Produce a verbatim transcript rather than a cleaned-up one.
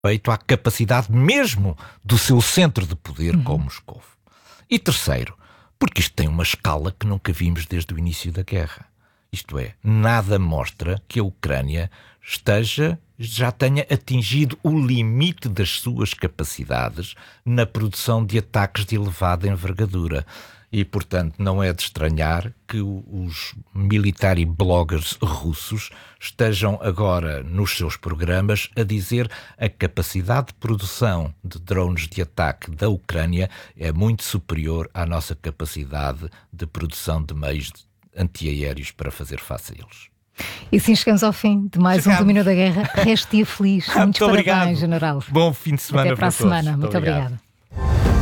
respeito à capacidade mesmo do seu centro de poder, Uhum. como Moscovo. E terceiro, porque isto tem uma escala que nunca vimos desde o início da guerra. Isto é, nada mostra que a Ucrânia esteja, já tenha atingido o limite das suas capacidades na produção de ataques de elevada envergadura. E, portanto, não é de estranhar que os military bloggers russos estejam agora nos seus programas a dizer a capacidade de produção de drones de ataque da Ucrânia é muito superior à nossa capacidade de produção de meios antiaéreos para fazer face a eles. E assim chegamos ao fim de mais Chegamos. um Domínio da Guerra. Reste dia feliz. Muitos Muito parabéns, obrigado. General. Bom fim de semana Até para a para todos. semana. Muito obrigado. obrigada.